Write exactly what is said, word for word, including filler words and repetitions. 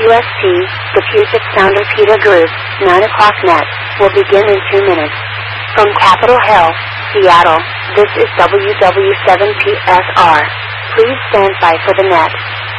W S T, the Puget Sound Repeater Group, nine o'clock net, will begin in two minutes. From Capitol Hill, Seattle, this is W W seven P S R. Please stand by for the net.